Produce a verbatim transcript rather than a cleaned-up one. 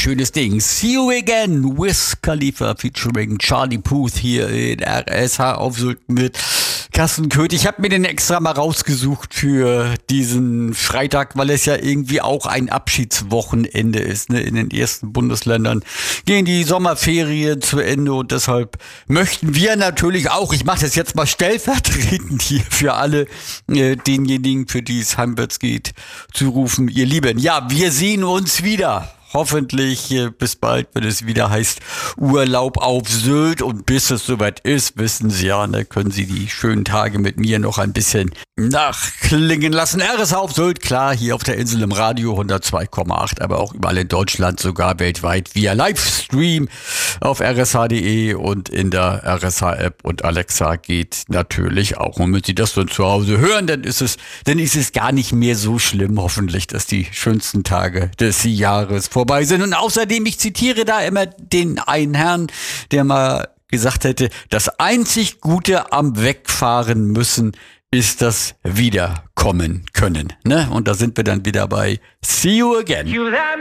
schönes Ding. See You Again, Wiz Khalifa featuring Charlie Puth hier in R S H auf Sylt mit Carsten Köth. Ich habe mir den extra mal rausgesucht für diesen Freitag, weil es ja irgendwie auch ein Abschiedswochenende ist. Ne? In den ersten Bundesländern gehen die Sommerferien zu Ende und deshalb möchten wir natürlich auch, ich mache das jetzt mal stellvertretend hier für alle äh, denjenigen, für die es heimwärts geht, zu rufen, ihr Lieben. Ja, wir sehen uns wieder. Hoffentlich äh, bis bald, wenn es wieder heißt Urlaub auf Sylt. Und bis es soweit ist, wissen Sie ja, da können Sie die schönen Tage mit mir noch ein bisschen nachklingen lassen. R S H auf Sylt, klar, hier auf der Insel im Radio hundertzwei Komma acht, aber auch überall in Deutschland, sogar weltweit via Livestream auf r s h punkt d e und in der R S H-App. Und Alexa geht natürlich auch. Und wenn Sie das dann zu Hause hören, dann ist es, dann ist es gar nicht mehr so schlimm, hoffentlich, dass die schönsten Tage des Jahres vorbei sind. Und außerdem, ich zitiere da immer den einen Herrn, der mal gesagt hätte, das einzig Gute am Wegfahren müssen ist das Wiederkommen können. Ne? Und da sind wir dann wieder bei See You Again.